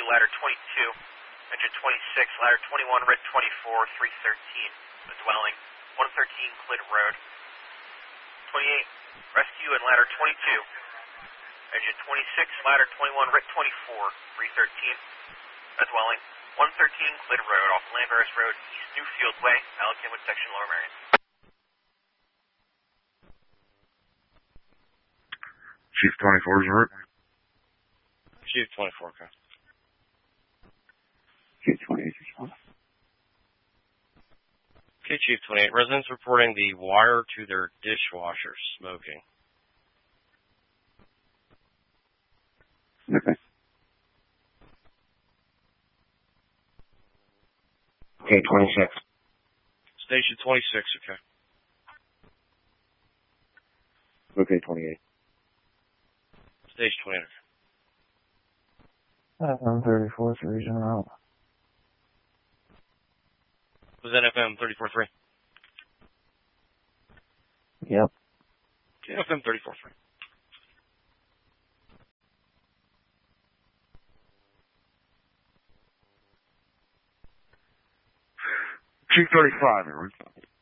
ladder 22. Engine 26, ladder 21, RIT 24, 313, the dwelling, 113 Clyd Road. 28, rescue in ladder 22. Engine 26, ladder 21, RIT 24, 313, the dwelling, 113 Clyd Road, off Lambert Road, East Newfield Way, Alec-Inwood section, Lower Marion. Chief 24 is route. Chief 24, okay. Chief 28 is on. Okay, Chief 28. Residents reporting the wire to their dishwasher smoking. Okay. Okay, 26. Station 26, okay. Okay, 28. Station 28, okay. FM 34th region route. Was that FM 34.3? Yep. Okay, FM 34.3. Chief 35 in route.